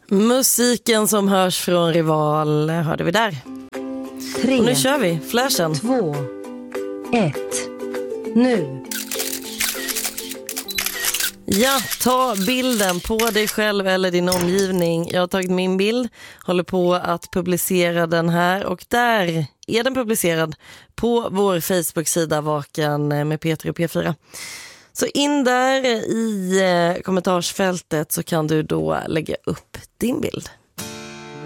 Musiken som hörs från Rival hörde vi där. 3, och nu kör vi flashen. 2, 1, nu. Ja, ta bilden på dig själv eller din omgivning. Jag har tagit min bild, håller på att publicera den här och där är den publicerad på vår Facebook-sida Vaken med Peter och P4. Så in där i kommentarsfältet så kan du då lägga upp din bild.